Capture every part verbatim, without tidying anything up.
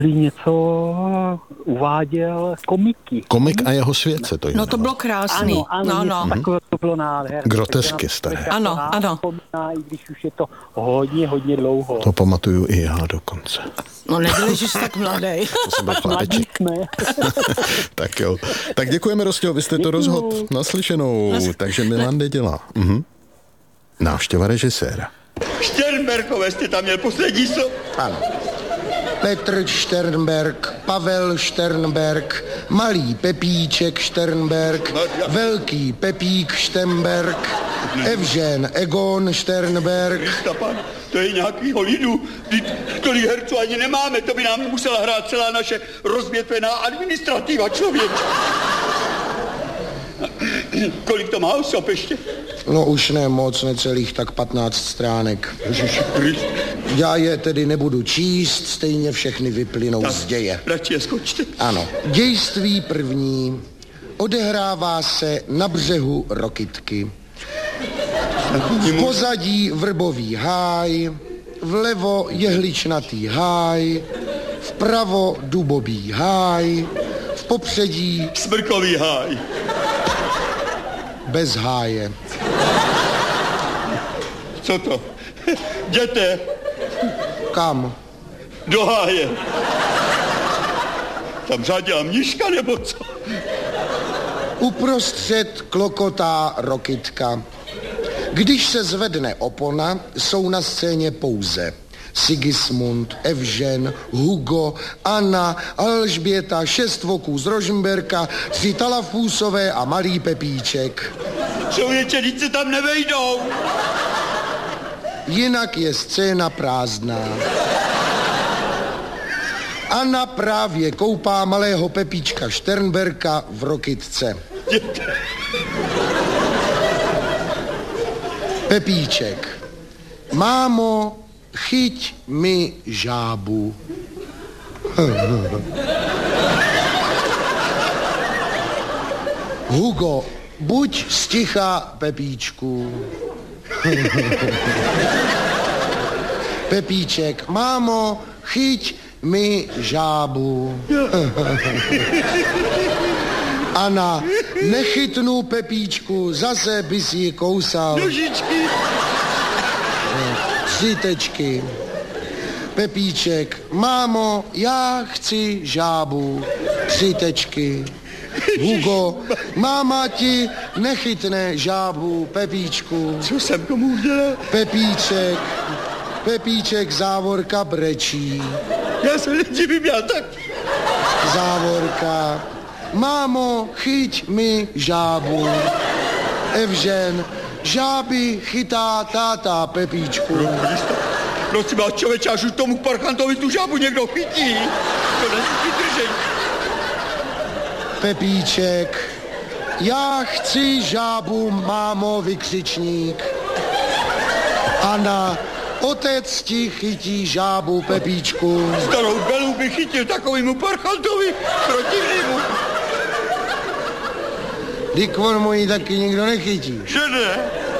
něco uváděl komiky. Komik a jeho svět se to jmenuje. No to bylo krásný. Ano, ano, no, no. takové to bylo nádherné. Grotesky staré. Ano, ano. I když už je to hodně, hodně dlouho. To pamatuju i já dokonce. No nebyli, že jsi tak mladý. To jsem byl chlapeček. Tak jo. Tak děkujeme, Rostio, vy jste to rozhodl. Naslyšenou. Takže Milan Neděla. Mhm. Návštěva režiséra. Šternberkové jste tam měl poslední slovo? Ano. Petr Šternberg, Pavel Šternberg, malý Pepíček Šternberg, velký Pepík Šternberg, Evžen Egon Šternberg. To je nějakýho lidu, tolik herců ani nemáme, to by nám musela hrát celá naše rozvětvená administrativa, člověk. Kolik to má osob ještě? No už ne moc, necelých tak patnáct stránek. Já je tedy nebudu číst, stejně všechny vyplynou tak, z děje. Radši je skočte. Ano. Dějství první odehrává se na břehu Rokytky. V pozadí vrbový háj, vlevo jehličnatý háj, vpravo dubový háj, v popředí smrkový háj. Bez háje. Co to? Jděte. Kam? Do háje. Tam řádila mniška nebo co? Uprostřed klokotá Rokytka. Když se zvedne opona, jsou na scéně pouze Sigismund, Evžen, Hugo, Anna, Alžběta, šest voků z Rožmberka, tři Talafůsové a malý Pepíček. Člověče, teď se tam nevejdou. Jinak je scéna prázdná. Anna právě koupá malého Pepíčka Šternberka v Rokytce. Pepíček. Mámo, chyť mi žábu. Hugo, buď sticha, Pepíčku. Pepíček, mámo, chyť mi žábu. Ana, nechytnu Pepíčku, zase bys ji kousal. Nožičky. Tři tečky. Pepíček, mámo, já chci žábu. Tři tečky. Hugo, máma ti nechytne žábu, Pepíčku. Co jsem komu udělal? Pepíček, Pepíček, závorka brečí. Já se nedivím, já tak. Závorka, mámo, chyť mi žábu. Evžen, žáby chytá táta, Pepíčku. Prosím vás, člověče, až už tomu parchantovi tu žábu někdo chytí. To není vydržení. Pepíček, já chci žábu, mámo, vykřičník. Anna, otec ti chytí žábu, Pepíčku. Starou Belu by chytil takovýmu parchantovi protivnému. Dík on mu ji taky nikdo nechytí. Že ne?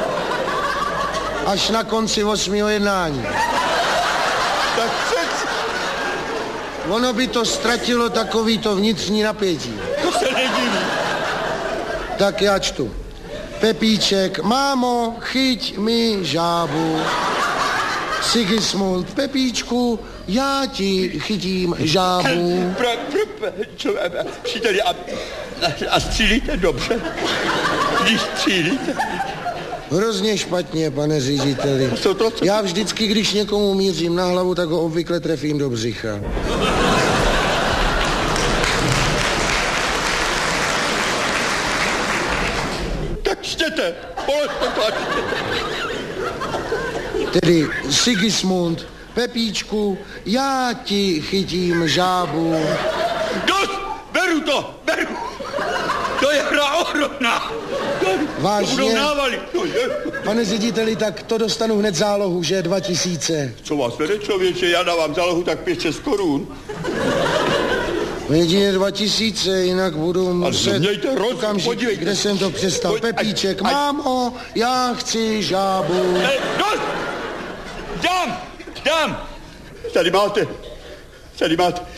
Až na konci osmého jednání. Tak přeci. Ono by to ztratilo takový to vnitřní napětí. To se nedivím. Tak já čtu. Pepíček, mámo, chyť mi žábu. Sigismund, Pepíčku, já ti chytím žábu. Pro, pro, čo, příteli, a, a střílíte dobře? Když střílíte? Hrozně špatně, pane řediteli. Co to, co? Já vždycky, když někomu mířím na hlavu, tak ho obvykle trefím do břicha. Tak čtěte, položte to a čtěte. Tedy Sigismund, Pepíčku, já ti chytím žábu. Dost, beru to, beru. To je hra ohromná. Vážně? To budou návaly. No je. Pane řediteli, tak to dostanu hned zálohu, že dva tisíce. Co vás vede, člověče, já dávám zálohu tak pět šest korun. Jedině dva tisíce, jinak budu muset... mějte roz, okamžik, podívejte. kde jsem to přestal. Pojď, Pepíček, aj, aj. mámo, já chci žábu. Ej, dost! Dám, dám. Tady máte, tady máte.